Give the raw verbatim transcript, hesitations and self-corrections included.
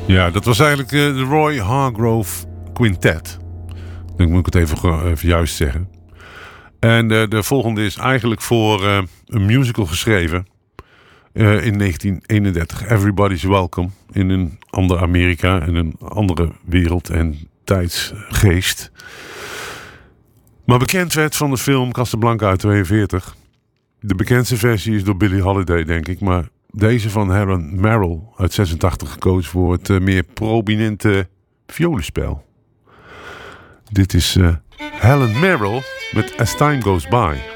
Ja, dat was eigenlijk uh, de Roy Hargrove Quintet. Dan moet ik het even, even juist zeggen. En uh, de volgende is eigenlijk voor uh, een musical geschreven. Uh, in negentien eenendertig. Everybody's Welcome. In een ander Amerika. En een andere wereld en tijdsgeest. Maar bekend werd van de film Casablanca uit tweeënveertig. De bekendste versie is door Billie Holiday, denk ik. Maar deze van Helen Merrill uit zesentachtig gekozen voor het uh, meer prominente violenspel. Dit is uh, Helen Merrill met As Time Goes By.